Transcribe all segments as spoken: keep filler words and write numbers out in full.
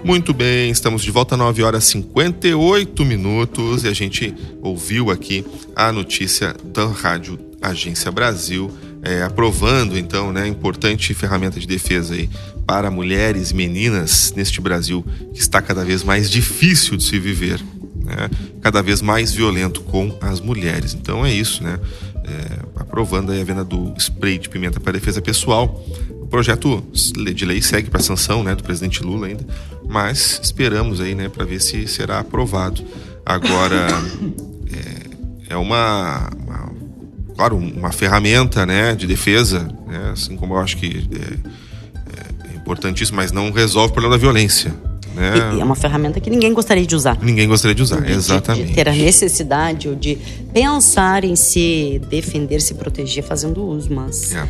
Muito bem, estamos de volta às nove horas e cinquenta e oito minutos e a gente ouviu aqui a notícia da Rádio Agência Brasil, é, aprovando então, né, importante ferramenta de defesa aí para mulheres e meninas neste Brasil que está cada vez mais difícil de se viver, né, cada vez mais violento com as mulheres. Então é isso, né? É, aprovando aí a venda do spray de pimenta para defesa pessoal. O projeto de lei segue para sanção, né, do presidente Lula ainda, mas esperamos aí, né, para ver se será aprovado. Agora é, é uma, uma, claro, uma ferramenta, né, de defesa, né, assim como eu acho que é, é importantíssimo, mas não resolve o problema da violência. Né? E é uma ferramenta que ninguém gostaria de usar. Ninguém gostaria de usar, de, exatamente. De, de ter a necessidade ou de pensar em se defender, se proteger fazendo uso, mas é,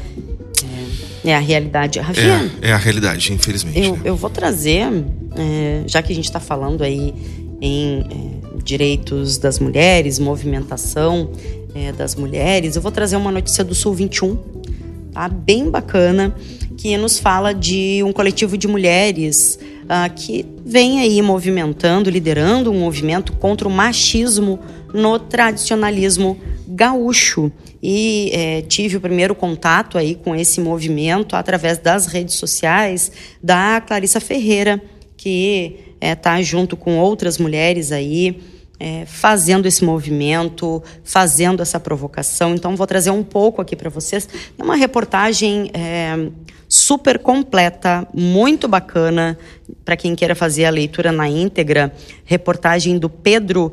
é, é a realidade. Rafinha, é, é a realidade, infelizmente. Eu, né? eu vou trazer, é, já que a gente está falando aí em é, direitos das mulheres, movimentação é, das mulheres, eu vou trazer uma notícia do Sul vinte e um, tá? Bem bacana, que nos fala de um coletivo de mulheres Uh, que vem aí movimentando, liderando um movimento contra o machismo no tradicionalismo gaúcho. E é, tive o primeiro contato aí com esse movimento através das redes sociais da Clarissa Ferreira, que está é, junto com outras mulheres aí, é, fazendo esse movimento, fazendo essa provocação. Então vou trazer um pouco aqui para vocês. É uma reportagem é, super completa, muito bacana, para quem queira fazer a leitura na íntegra. Reportagem do Pedro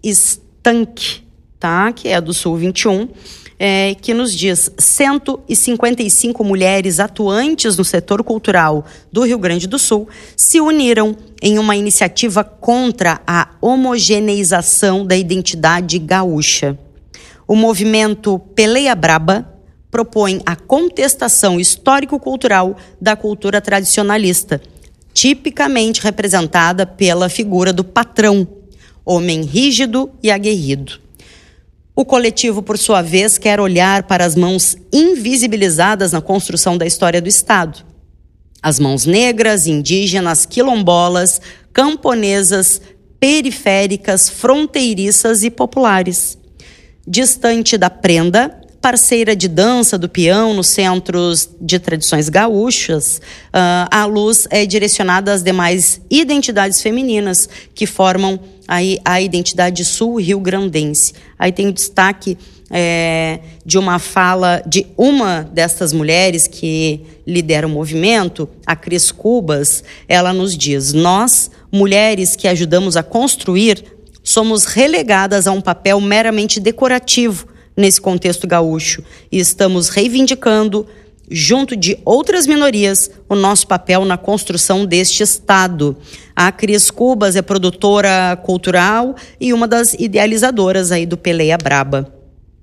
Stank, tá? Que é do Sul vinte e um, é, que nos diz: cento e cinquenta e cinco mulheres atuantes no setor cultural do Rio Grande do Sul se uniram em uma iniciativa contra a homogeneização da identidade gaúcha. O movimento Peleia Braba propõe a contestação histórico-cultural da cultura tradicionalista, tipicamente representada pela figura do patrão, homem rígido e aguerrido. O coletivo, por sua vez, quer olhar para as mãos invisibilizadas na construção da história do Estado. As mãos negras, indígenas, quilombolas, camponesas, periféricas, fronteiriças e populares. Distante da prenda, parceira de dança do peão nos centros de tradições gaúchas, uh, a luz é direcionada às demais identidades femininas que formam aí a identidade sul-rio-grandense. Aí tem o destaque é, de uma fala de uma destas mulheres que lidera o movimento, a Cris Cubas. Ela nos diz: nós, mulheres que ajudamos a construir, somos relegadas a um papel meramente decorativo nesse contexto gaúcho, e estamos reivindicando, junto de outras minorias, o nosso papel na construção deste Estado. A Cris Cubas é produtora cultural e uma das idealizadoras aí do Peleia Braba.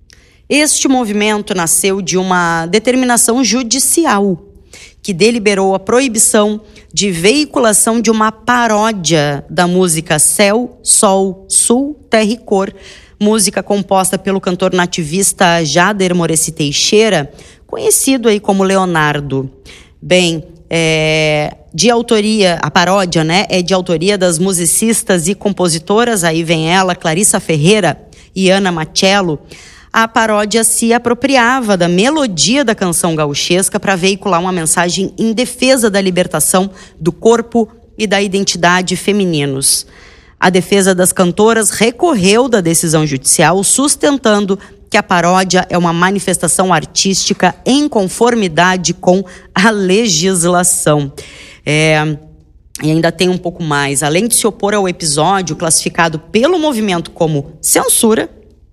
Este movimento nasceu de uma determinação judicial que deliberou a proibição de veiculação de uma paródia da música Céu, Sol, Sul, Terra e Cor, música composta pelo cantor nativista Jader Moreci Teixeira, conhecido aí como Leonardo. Bem, é, de autoria, a paródia, né, é de autoria das musicistas e compositoras, aí vem ela, Clarissa Ferreira e Ana Machello. A paródia se apropriava da melodia da canção gauchesca para veicular uma mensagem em defesa da libertação do corpo e da identidade femininos. A defesa das cantoras recorreu da decisão judicial, sustentando que a paródia é uma manifestação artística em conformidade com a legislação. É, e ainda tem um pouco mais. Além de se opor ao episódio classificado pelo movimento como censura,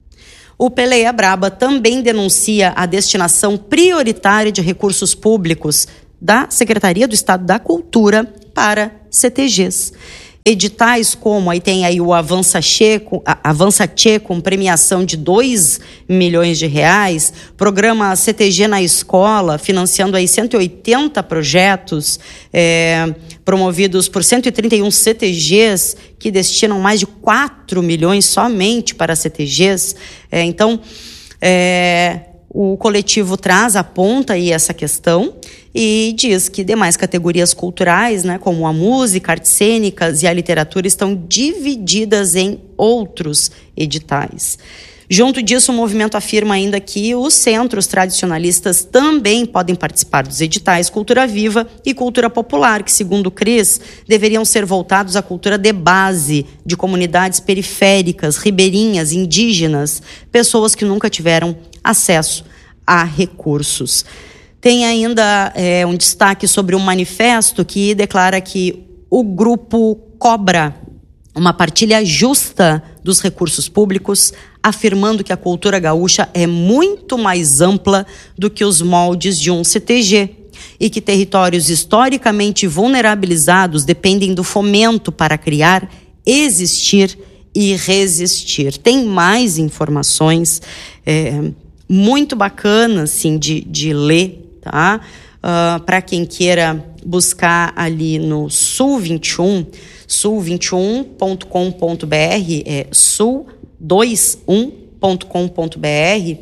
o Peleia Braba também denuncia a destinação prioritária de recursos públicos da Secretaria do Estado da Cultura para C T Gs. Editais como, aí tem aí o Avança Tchê, Avança Tchê com premiação de dois milhões de reais, programa C T G na escola, financiando aí cento e oitenta projetos, é, promovidos por cento e trinta e um C T Gs, que destinam mais de quatro milhões somente para C T Gs. É, então, é, O coletivo traz, aponta aí essa questão e diz que demais categorias culturais, né, como a música, artes cênicas e a literatura, estão divididas em outros editais. Junto disso, o movimento afirma ainda que os centros tradicionalistas também podem participar dos editais Cultura Viva e Cultura Popular, que, segundo o Cris, deveriam ser voltados à cultura de base, de comunidades periféricas, ribeirinhas, indígenas, pessoas que nunca tiveram acesso a recursos. Tem ainda é, um destaque sobre um manifesto que declara que o grupo cobra uma partilha justa dos recursos públicos, afirmando que a cultura gaúcha é muito mais ampla do que os moldes de um C T G e que territórios historicamente vulnerabilizados dependem do fomento para criar, existir e resistir. Tem mais informações é, muito bacanas assim, de, de ler, tá? Uh, para quem queira buscar ali no Sul vinte e um, sul vinte e um ponto com ponto b r, é sul vinte e um ponto com ponto b r,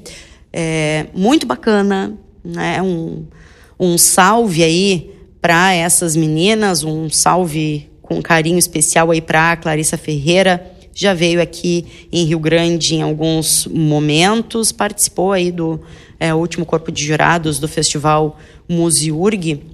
é muito bacana, né? Um, um salve aí para essas meninas, um salve com carinho especial aí para a Clarissa Ferreira, já veio aqui em Rio Grande em alguns momentos, participou aí do é, último corpo de jurados do Festival Museurg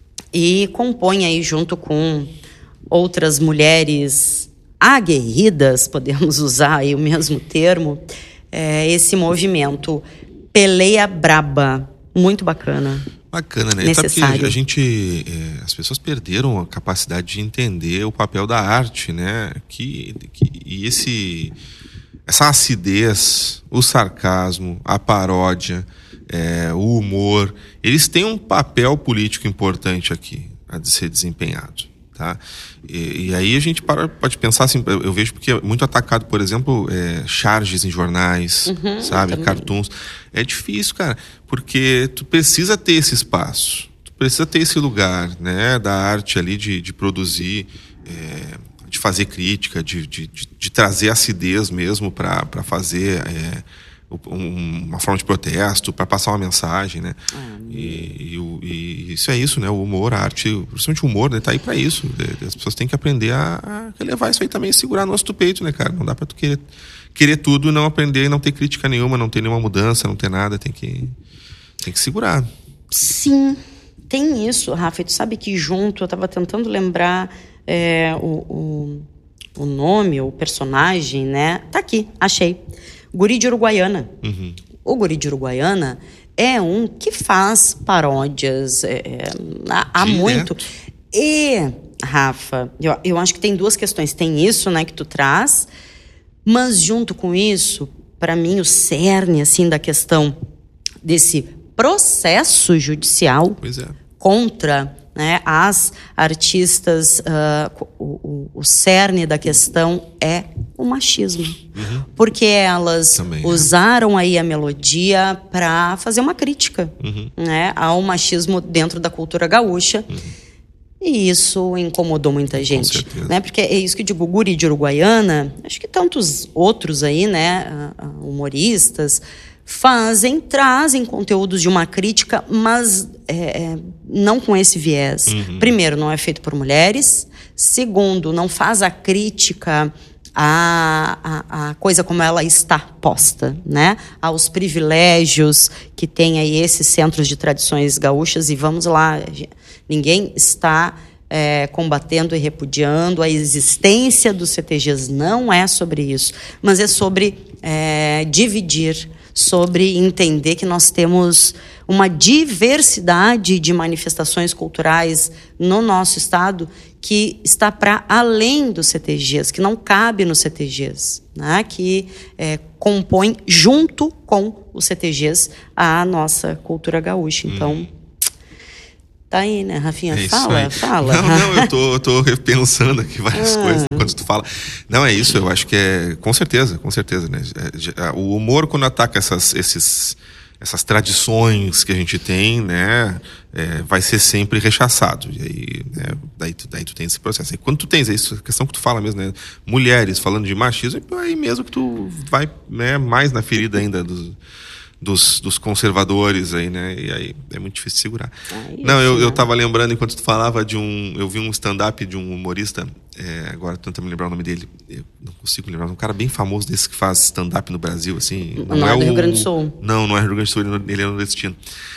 e compõe aí junto com outras mulheres aguerridas, podemos usar aí o mesmo termo, é, esse movimento Peleia Braba, muito bacana. Bacana, né? Sabe que a gente, é, as pessoas perderam a capacidade de entender o papel da arte, né? Que, que, e esse, essa acidez, o sarcasmo, a paródia, é, o humor, eles têm um papel político importante aqui a de ser desempenhado. Tá? E, e aí a gente para, pode pensar assim, eu, eu vejo porque é muito atacado, por exemplo, é, charges em jornais, uhum, sabe, cartoons. É difícil, cara, porque tu precisa ter esse espaço, tu precisa ter esse lugar, né, da arte ali de, de produzir, é, de fazer crítica, de, de, de, de trazer acidez mesmo para para fazer é, uma forma de protesto, para passar uma mensagem, né? Ah, e, e, e isso é isso, né? O humor, a arte, principalmente o humor, né? Tá aí para isso. As pessoas têm que aprender a, a levar isso aí também, segurar no nosso peito, né, cara? Não dá para tu querer, querer tudo e não aprender, e não ter crítica nenhuma, não ter nenhuma mudança, não ter nada, tem que, tem que segurar. Sim, tem isso, Rafa. E tu sabe que junto, eu estava tentando lembrar é, o, o, o nome, o personagem, né? Tá aqui, achei. Guri de Uruguaiana. Uhum. O Guri de Uruguaiana é um que faz paródias é, há, há muito. E, Rafa, eu, eu acho que tem duas questões. Tem isso, né, que tu traz, mas junto com isso, para mim, o cerne assim, da questão desse processo judicial pois é. contra... né, as artistas, uh, o, o, o cerne da questão é o machismo. Uhum. Porque elas Também, usaram é. aí a melodia para fazer uma crítica uhum. né, ao machismo dentro da cultura gaúcha. Uhum. E isso incomodou muita gente. Né? Porque é isso que eu digo, Guri de Uruguaiana, acho que tantos outros aí, né, humoristas, fazem, trazem conteúdos de uma crítica, mas é, não com esse viés. Uhum. Primeiro, não é feito por mulheres. Segundo, não faz a crítica à, à, à coisa como ela está posta, né? Aos privilégios que tem aí esses centros de tradições gaúchas. E vamos lá, ninguém está é, combatendo e repudiando a existência dos C T Gs. Não é sobre isso, mas é sobre é, dividir, sobre entender que nós temos uma diversidade de manifestações culturais no nosso estado que está para além dos C T Gs, que não cabe nos C T Gs, né? Que é, compõe junto com os C T Gs a nossa cultura gaúcha. Então, hum. tá aí, né, Rafinha? É fala, fala. Não, não, eu tô, eu tô repensando aqui várias ah. coisas quando tu fala. Não, é isso, eu acho que é, com certeza, com certeza, né? O humor, quando ataca essas, esses, essas tradições que a gente tem, né, é, vai ser sempre rechaçado. E aí, né, daí, tu, daí tu tem esse processo. E quando tu tens isso, a questão que tu fala mesmo, né, mulheres falando de machismo, aí mesmo que tu vai, né, mais na ferida ainda dos... dos, dos conservadores aí, né? E aí é muito difícil de segurar. É isso, não, eu, né? eu tava lembrando, enquanto tu falava, de um... Eu vi um stand-up de um humorista, é, agora tento me lembrar o nome dele, eu não consigo lembrar, um cara bem famoso desse que faz stand-up no Brasil, assim. Não, não é, é do o, Rio Grande do Sul. Não, não é Rio Grande do Sul, ele é nordestino.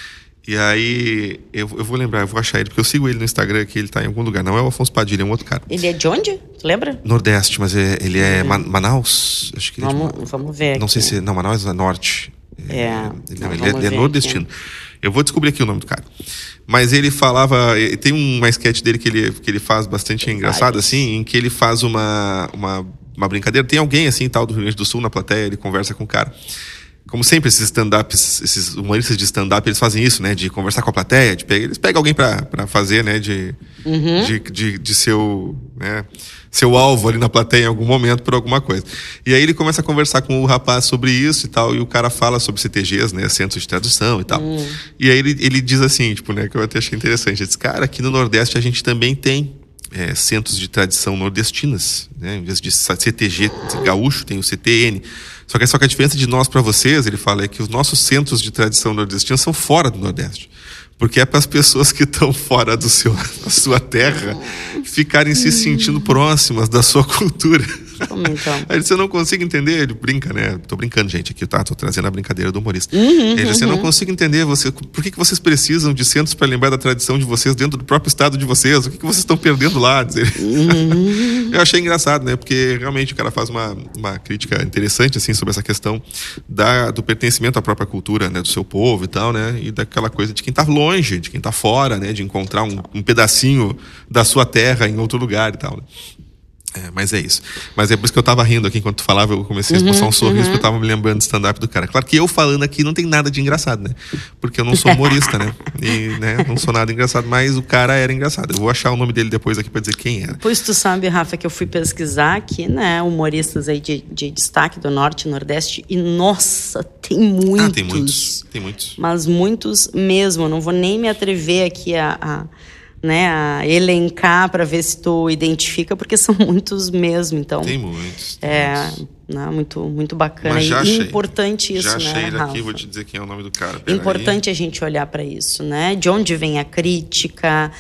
E aí, eu, eu vou lembrar, eu vou achar ele, porque eu sigo ele no Instagram, que ele tá em algum lugar. Não é o Afonso Padilha, é um outro cara. Ele é de onde? Tu lembra? Nordeste, mas é, ele é Man- Manaus, acho que ele vamos, é de, vamos ver Não aqui. sei se... Não, Manaus é Norte. É, é ele, não, ele, é, ele é nordestino. Aqui. Eu vou descobrir aqui o nome do cara. Mas ele falava... Tem uma sketch dele que ele, que ele faz bastante engraçado, assim, em que ele faz uma, uma, uma brincadeira. Tem alguém, assim, tal, do Rio Grande do Sul na plateia, ele conversa com o cara. Como sempre, esses stand-ups, esses humoristas de stand-up, eles fazem isso, né? De conversar com a plateia, de pegar, eles pegam alguém pra, pra fazer, né? De, uhum. de, de, de seu, né? seu alvo ali na plateia em algum momento por alguma coisa. E aí ele começa a conversar com o rapaz sobre isso e tal, e o cara fala sobre C T Gs, né? Centros de Tradução e tal. Uhum. E aí ele, ele diz assim, tipo, né? Que eu até achei interessante. Ele diz, cara, aqui no Nordeste a gente também tem é, centros de tradição nordestinas, né? Em vez de C T G gaúcho, tem o C T N. Só que, só que a diferença de nós para vocês, ele fala, é que os nossos centros de tradição nordestina são fora do Nordeste. Porque é para as pessoas que estão fora do seu, da sua terra ficarem se sentindo próximas da sua cultura. Como então? Aí você não consigo entender, ele brinca, né? Tô brincando, gente, aqui, tá? Tô trazendo a brincadeira do humorista. Uhum, ele diz assim, uhum. eu não consigo entender, você, por que, que vocês precisam de centros para lembrar da tradição de vocês dentro do próprio estado de vocês? O que, que vocês estão perdendo lá? Dizer. Uhum. Eu achei engraçado, né? Porque realmente o cara faz uma, uma crítica interessante, assim, sobre essa questão da, do pertencimento à própria cultura, né? Do seu povo e tal, né? E daquela coisa de quem tá longe, de quem tá fora, né? De encontrar um, um pedacinho da sua terra em outro lugar e tal, né? É, mas é isso. Mas é por isso que eu tava rindo aqui enquanto tu falava, eu comecei a expulsar uhum, um sorriso, uhum. porque eu tava me lembrando do stand-up do cara. Claro que eu falando aqui não tem nada de engraçado, né? Porque eu não sou humorista, né? E, né, não sou nada engraçado, mas o cara era engraçado. Eu vou achar o nome dele depois aqui pra dizer quem era. Pois tu sabe, Rafa, que eu fui pesquisar aqui, né? Humoristas aí de, de destaque do Norte e Nordeste, e nossa, tem muitos. Ah, tem muitos. Tem muitos. Mas muitos mesmo. Eu não vou nem me atrever aqui a... a... né, a elencar para ver se tu identifica, porque são muitos mesmo, então tem muitos, tem é muitos. Né, muito, muito bacana e achei, importante isso, já achei né, ele Rafa? aqui, vou te dizer quem é o nome do cara. Importante aí. a gente olhar para isso, né? De onde vem a crítica,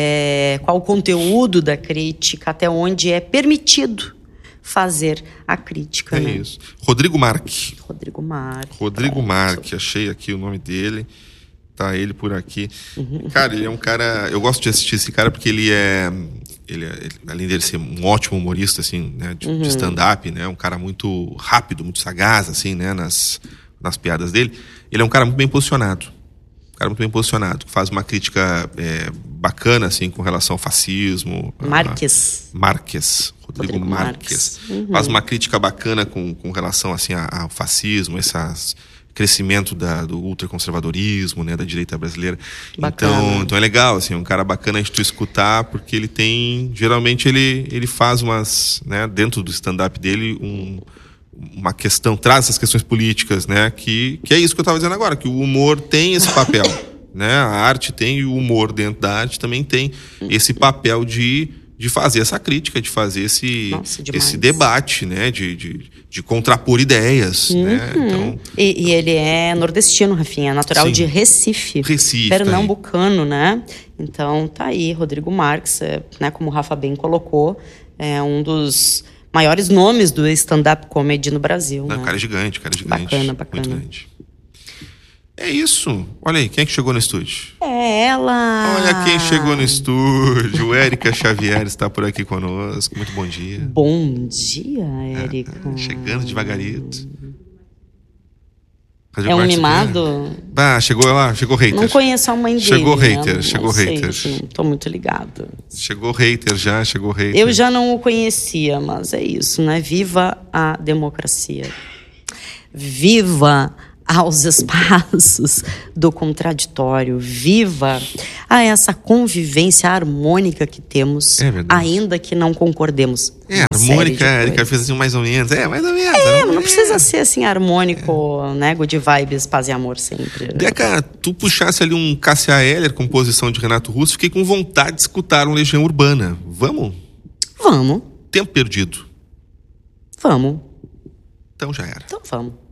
é, qual o conteúdo da crítica, até onde é permitido fazer a crítica, é né? isso. Rodrigo Marque. Rodrigo Marque. Rodrigo Marque, achei aqui o nome dele. Tá ele por aqui. Uhum. Cara, ele é um cara... Eu gosto de assistir esse cara porque ele é... Ele, é, ele além de ser um ótimo humorista, assim, né? De, uhum. de stand-up, né? Um cara muito rápido, muito sagaz, assim, né? Nas, nas piadas dele. Ele é um cara muito bem posicionado. Um cara muito bem posicionado. Que faz uma crítica é, bacana, assim, com relação ao fascismo. Marques. A, Marques. Rodrigo, Rodrigo Marques. Marques. Uhum. Faz uma crítica bacana com, com relação, assim, ao fascismo, essas... crescimento da, do ultraconservadorismo, né, da direita brasileira. Então, então é legal, assim, é um cara bacana de tu escutar, porque ele tem, geralmente ele, ele faz umas, né, dentro do stand-up dele, um, uma questão, traz essas questões políticas, né, que, que é isso que eu estava dizendo agora, que o humor tem esse papel, né, a arte tem e o humor dentro da arte também tem esse papel de de fazer essa crítica, de fazer esse, Nossa, esse debate, né? De, de, de contrapor ideias, uhum. né? Então, e, e ele é nordestino, Rafinha, natural sim. de Recife. Recife, pernambucano, tá né? Então, tá aí, Rodrigo Marques, é, né, como o Rafa bem colocou, é um dos maiores nomes do stand-up comedy no Brasil. Não, né? Cara gigante, cara gigante. Bacana, bacana. Muito grande. É isso. Olha aí, quem é que chegou no estúdio? É ela! Olha quem chegou no estúdio. Érica Xavier está por aqui conosco. Muito bom dia. Bom dia, Érica. É, chegando devagarito. É um mimado? Ah, chegou lá, chegou hater. Não conheço a mãe dele. Chegou hater, né? chegou não sei, hater. Assim, tô muito ligado. Chegou hater já, chegou hater. Eu já não o conhecia, mas é isso, né? Viva a democracia. Viva aos espaços do contraditório. Viva a essa convivência harmônica que temos, é ainda que não concordemos. É, harmônica, a Erika fez assim mais ou menos. É, mais ou menos. É, não, não precisa ser assim harmônico, é. né? Good vibes, paz e amor sempre. Deca, tu puxasse ali um Cássia Eller, composição de Renato Russo, fiquei com vontade de escutar um Legião Urbana. Vamos? Vamos. Tempo perdido. Vamos. Então já era. Então vamos.